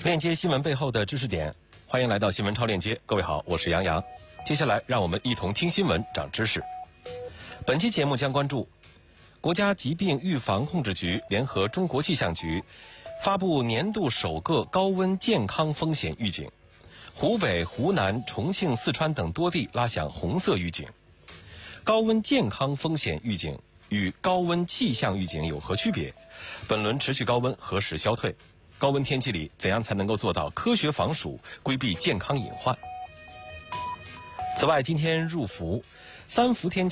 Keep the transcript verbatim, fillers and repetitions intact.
链接新闻背后的知识点，欢迎来到新闻超链接。各位好，我是杨洋。接下来让我们一同听新闻长知识。本期节目将关注国家疾病预防控制局联合中国气象局发布年度首个高温健康风险预警，湖北、湖南、重庆、四川等多地拉响红色预警。高温健康风险预警与高温气象预警有何区别？本轮持续高温何时消退？高温天气里怎样才能够做到科学防暑，规避健康隐患？此外，今天入伏，三伏天气